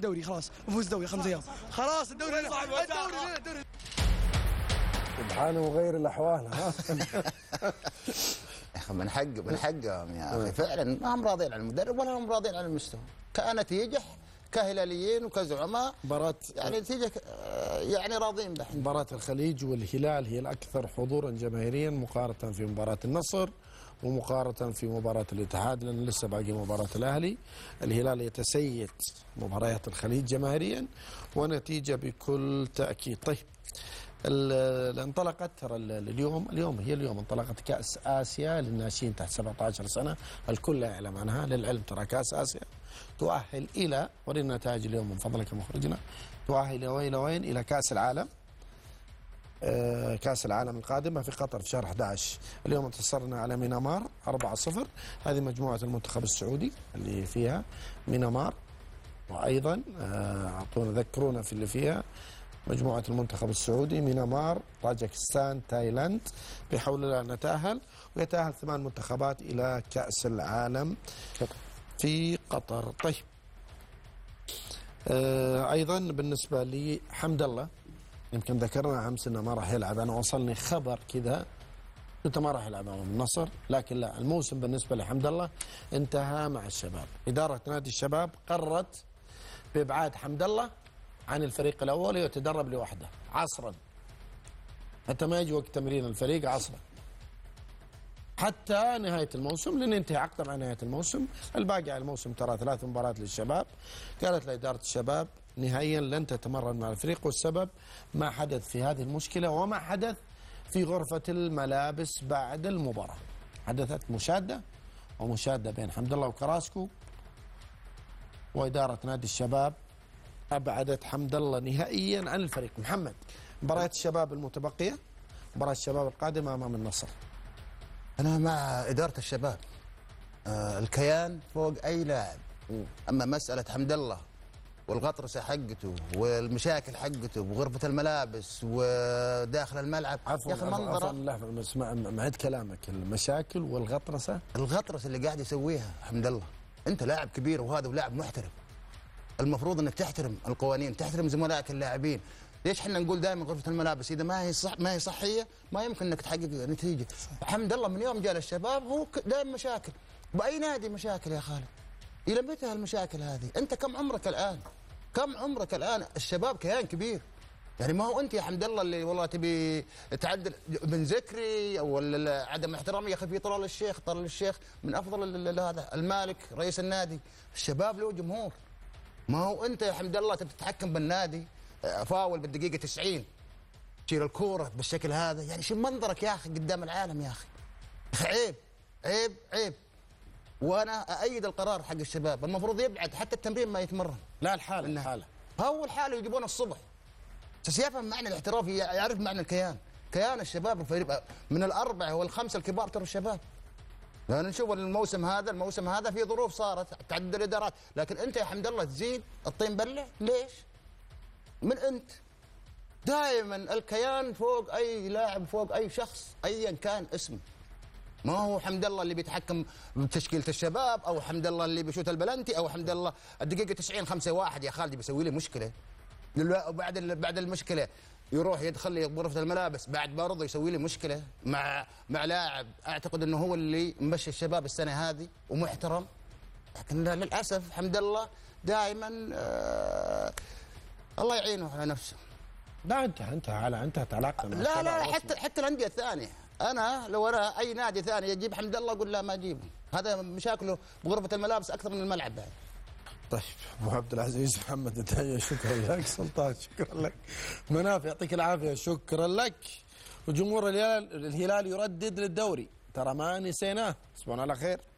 الدوري خلاص، نفوز الدوري 5 ايام خلاص. الدوري الدوري سبحانه وغير الاحوال. ها يا اخي من حقهم يا اخي فعلا، ما هم راضين عن المدرب ولا هم راضين عن المستوى كنتيجه، كهلاليين وكزعماء مباراة يعني نتيجه يعني راضين به. مباراة الخليج والهلال هي الأكثر حضورا جماهيريا مقارنة في مباراة النصر ومقارنة في مباراة الاتحاد، لأن لسه باقي مباراة الأهلي. الهلال يتسيد مباريات الخليج جماهيريا ونتيجة بكل تأكيد. طيب انطلقت ترى اليوم انطلقت كأس آسيا للناشئين تحت 17 سنة، الكل يعلم عنها. للعلم ترى كأس آسيا تؤهل إلى، ورينا نتائج اليوم من فضلك يا مخرجنا، تؤهل إلى وين؟ إلى كأس العالم. كأس العالم القادمة في قطر في شهر 11. اليوم انتصرنا على مينامار 4-0. هذه مجموعة المنتخب السعودي اللي فيها مينامار، وأيضا أعطونا ذكرونا في اللي فيها مجموعة المنتخب السعودي مينامار، طاجكستان، تايلاند. بحول الله نتأهل، ويتأهل 8 منتخبات إلى كأس العالم في قطر. طيب أيضا بالنسبة لي حمد الله، يمكن ذكرنا أمس أنه ما راح يلعب. أنا وصلني خبر كذا قلت ما راح يلعب أمام النصر، لكن لا، الموسم بالنسبة لحمد الله انتهى مع الشباب. إدارة نادي الشباب قررت بإبعاد حمد الله عن الفريق الأول ويتدرب لوحده عصرا، حتى ما يجي وقت تمرين الفريق عصرا حتى نهاية الموسم، لأن ينتهي عقده مع نهاية الموسم. الباقي على الموسم ترى 3 مباريات للشباب. قالت لإدارة الشباب نهائيا لن تتمرن مع الفريق، والسبب ما حدث في هذه المشكلة وما حدث في غرفة الملابس بعد المباراة. حدثت مشادة بين حمد الله وكراسكو، وإدارة نادي الشباب أبعدت حمد الله نهائيا عن الفريق. محمد، مباراة الشباب المتبقية، مباراة الشباب القادمة أمام النصر. أنا مع إدارة الشباب، الكيان فوق أي لاعب. أما مسألة حمد الله والغطرسة حقته والمشاكل حقته وغرفة الملابس وداخل الملعب، يا أخي منظره. لحظة اسمع، معد كلامك. المشاكل والغطرسة، الغطرسة اللي قاعد يسويها حمد الله. أنت لاعب كبير وهذا ولاعب محترف، المفروض أنك تحترم القوانين، تحترم زملائك اللاعبين. ليش احنا نقول دائما غرفة الملابس إذا ما هي صحية ما يمكن أنك تحقق نتيجة. حمد الله من يوم جاء للشباب هو دائما مشاكل، بأي نادي مشاكل يا خالد. إلى متى هالمشاكل هذه؟ أنت كم عمرك الآن؟ الشباب كيان كبير. يعني ما هو أنت يا حمد الله اللي والله تبي تعدل من ذكري أو عدم احترامي. يا أخي في طلال الشيخ من أفضل هذا المالك رئيس النادي. الشباب له جمهور. ما هو أنت يا حمد الله تبي تتحكم بالنادي، فاول بالدقيقة 90 تشيل الكورة بالشكل هذا. يعني شو منظرك يا أخي قدام العالم يا أخي؟ عيب عيب عيب. وانا اأيد القرار حق الشباب، المفروض يبعد حتى التمرين ما يتمرن. لا الحالة هو الحالة يجيبون الصبح بس يفهم معنى الاحتراف، يعرف معنى الكيان. كيان الشباب الفريق من ال4 وال5 الكبار ترى الشباب. لأن نشوف الموسم هذا في ظروف صارت تعدد الإدارات، لكن أنت يا حمد الله تزيد الطين بلة. ليش؟ من أنت دائما الكيان فوق أي لاعب، فوق أي شخص أيا كان اسمه. ما هو حمد الله اللي بيتحكم بتشكيلة الشباب، أو حمد الله اللي بيشوت البلنتي، أو حمد الله الدقيقة 90 5-1 يا خالد بيسوي لي مشكلة. بعد المشكلة يروح يدخل لي غرفة الملابس، بعد برضه يسوي لي مشكلة مع لاعب أعتقد أنه هو اللي مشي الشباب السنة هذه ومحترم. لكن للأسف حمد الله دائما الله يعينه على نفسه. لا انتهت علاقته مع لا حتى الأندية الثانية. أنا لو أنا أي نادي ثاني يجيب حمد الله أقول لا ما أجيبه. هذا مشاكله بغرفة الملابس أكثر من الملعب بعد. طيب أبو عبد العزيز محمد الدهية، شكرا لك. سلطان شكرا لك. مناف يعطيك العافية، شكرا لك. وجمهور الهلال يردد للدوري، ترى ما نسيناه. تصبحون على خير.